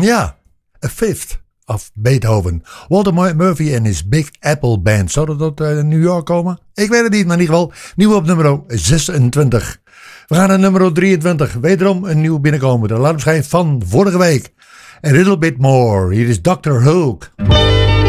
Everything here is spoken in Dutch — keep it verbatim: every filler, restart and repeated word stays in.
Ja, A Fifth of Beethoven. Walter Murphy en his Big Apple Band. Zou dat uit uh, New York komen? Ik weet het niet, maar in ieder geval nieuw op nummer zesentwintig. We gaan naar nummer drieëntwintig. Wederom een nieuw binnenkomen. De alarmschijf van vorige week. A Little Bit More. Hier is doctor Hook.